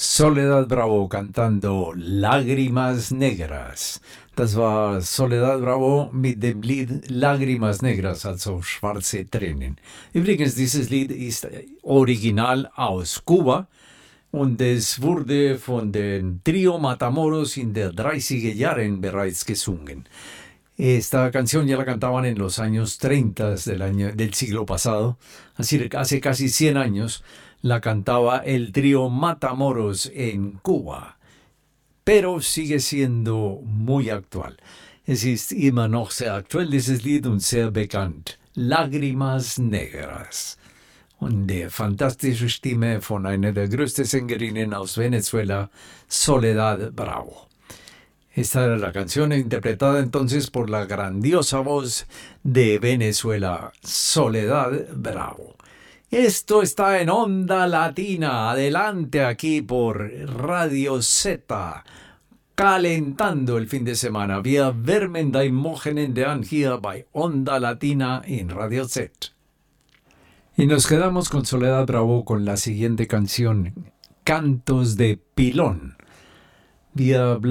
Soledad Bravo cantando Lágrimas Negras. Das war Soledad Bravo mit dem Lied Lágrimas Negras, also schwarze Tränen. Übrigens, dieses Lied ist original aus Kuba und es wurde von dem Trio Matamoros in den 30er Jahren bereits gesungen. Esta canción ya la cantaban en los años 30 del siglo pasado, así que hace casi 100 años la cantaba el trío Matamoros en Cuba, pero sigue siendo muy actual. Es ist immer noch sehr aktuell, dieses Lied, und sehr bekannt. Lágrimas Negras. Und die fantastische Stimme von einer der größten Sängerinnen aus Venezuela, Soledad Bravo. Esta era la canción interpretada entonces por la grandiosa voz de Venezuela, Soledad Bravo. Esto está en Onda Latina, adelante aquí por Radio Z, calentando el fin de semana. Wir wärmen dein Wochenende an hier bei Onda Latina in Radio Z. Y nos quedamos con Soledad Bravo con la siguiente canción, Cantos de Pilón. Wir